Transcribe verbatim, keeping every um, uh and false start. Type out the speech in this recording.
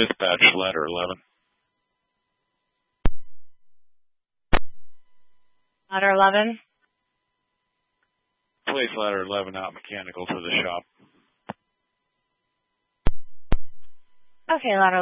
Dispatch ladder eleven. Ladder eleven. Place ladder eleven out mechanical to the shop. Okay, ladder